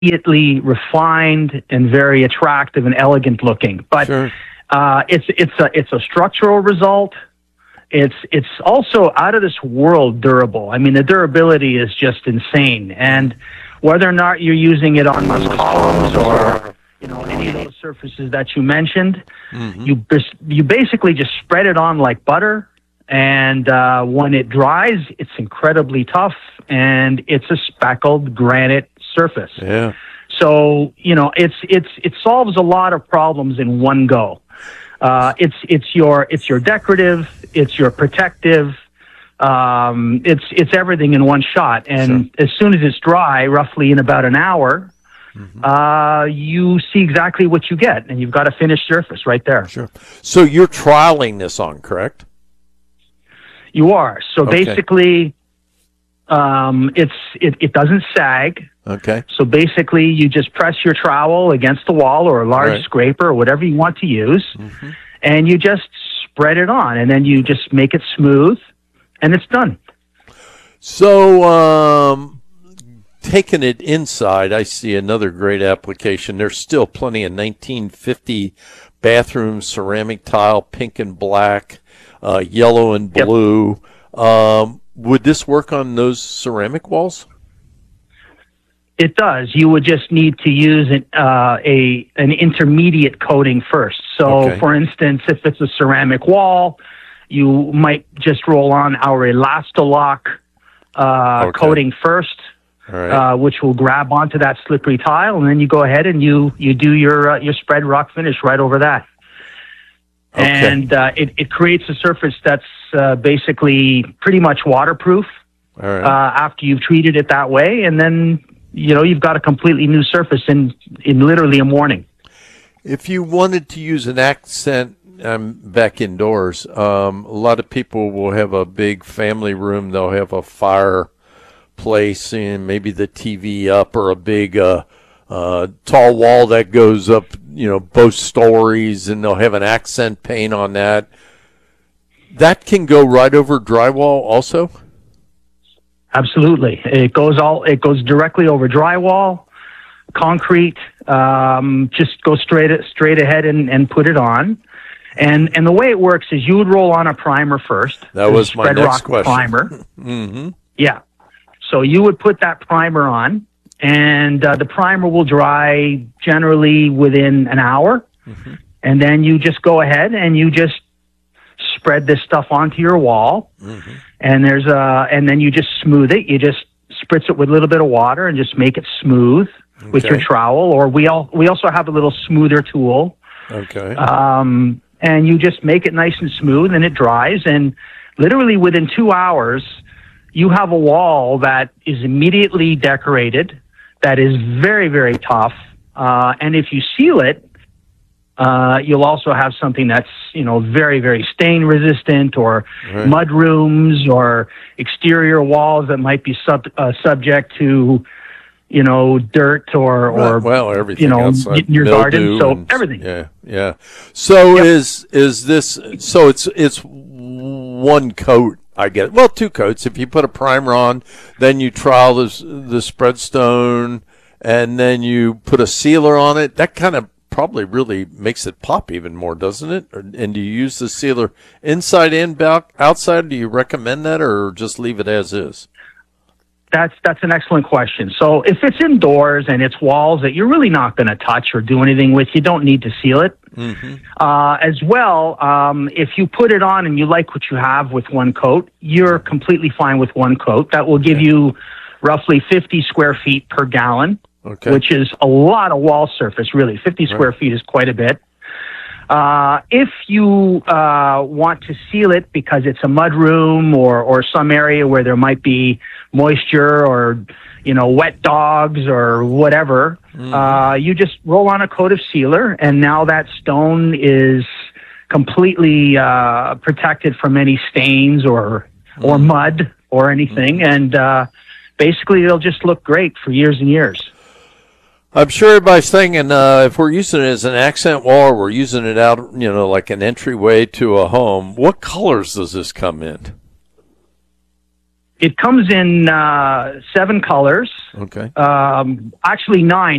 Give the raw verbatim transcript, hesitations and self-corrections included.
immediately refined and very attractive and elegant looking. But Sure. uh, it's it's a it's a structural result. It's it's also out of this world durable. I mean, the durability is just insane. And whether or not you're using it on those columns or you know any of those surfaces that you mentioned, Mm-hmm. you bas- you basically just spread it on like butter. And uh, when it dries, it's incredibly tough, and it's a speckled granite surface. Yeah. So you know, it's it's it solves a lot of problems in one go. Uh, it's it's your it's your decorative, it's your protective, um, it's it's everything in one shot. And Sure. as soon as it's dry, roughly in about an hour, Mm-hmm. uh, you see exactly what you get, and you've got a finished surface right there. Sure. So you're trialing this on, correct? You are. So Okay. basically, um, it's it, it doesn't sag. Okay. So basically, you just press your trowel against the wall or a large Right. scraper or whatever you want to use, Mm-hmm. and you just spread it on, and then you just make it smooth, and it's done. So, um, taking it inside, I see another great application. There's still plenty of nineteen fifty bathroom ceramic tile, pink and black, uh, yellow and Yep. blue. Um, would this work on those ceramic walls? It does. You would just need to use an, uh, a an intermediate coating first. So, Okay. for instance, if it's a ceramic wall, you might just roll on our Elastalock uh, Okay. coating first, All right. uh, which will grab onto that slippery tile, and then you go ahead and you you do your uh, your spread rock finish right over that. Okay. And uh, it it creates a surface that's uh, basically pretty much waterproof All right. uh, after you've treated it that way, and then you know you've got a completely new surface in in literally a morning. If you wanted to use an accent, I'm back indoors. Um, a lot of people will have a big family room. They'll have a fireplace and maybe the T V up, or a big uh, uh, tall wall that goes up, you know, both stories, and they'll have an accent paint on that. That can go right over drywall also? Absolutely, it goes all it goes directly over drywall, concrete. Um, just go straight straight ahead and, and put it on. And and the way it works is you would roll on a primer first. That the was my Spread next Rock question. Primer. Mm-hmm. Yeah. So you would put that primer on, and uh, the primer will dry generally within an hour. Mm-hmm. And then you just go ahead and you just spread this stuff onto your wall. Mm-hmm. And there's a, and then you just smooth it. You just spritz it with a little bit of water and just make it smooth with your Okay. trowel. Or we all we also have a little smoother tool. Okay. Um, and you just make it nice and smooth, and it dries. And literally within two hours, you have a wall that is immediately decorated, that is very, very tough. Uh, and if you seal it, uh, you'll also have something that's, you know, very, very stain resistant, or Right. mud rooms, or exterior walls that might be sub, uh, subject to, you know, dirt or, or Right. Well, everything you know, outside, your garden. mildew So and- everything. Yeah, yeah. So Yep. is is this? So it's it's one coat. I get well, two coats. If you put a primer on, then you trowel the the spread stone, and then you put a sealer on it. That kind of probably really makes it pop even more, doesn't it? Or, and do you use the sealer inside and back, outside? Do you recommend that, or just leave it as is? That's that's an excellent question. So if it's indoors and it's walls that you're really not going to touch or do anything with, you don't need to seal it. Mm-hmm. Uh, as well, um, if you put it on and you like what you have with one coat, you're completely fine with one coat. That will give Okay. you roughly fifty square feet per gallon, Okay. which is a lot of wall surface, really. fifty square feet is quite a bit. Uh, if you uh, want to seal it because it's a mud room, or, or some area where there might be moisture, or, you know, wet dogs or whatever, Mm-hmm. uh, you just roll on a coat of sealer, and now that stone is completely uh, protected from any stains or or Mm-hmm. mud or anything, and uh, basically it'll just look great for years and years. I'm sure everybody's thinking, uh, if we're using it as an accent wall, or we're using it out, you know, like an entryway to a home, what colors does this come in? It comes in uh, seven colors. Okay. Um, actually nine.